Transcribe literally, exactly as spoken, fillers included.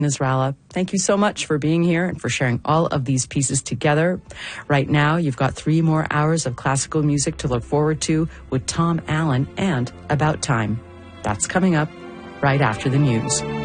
Nasrallah, thank you so much for being here and for sharing all of these pieces together. Right now, you've got three more hours of classical music to look forward to with Tom Allen and About Time. That's coming up right after the news.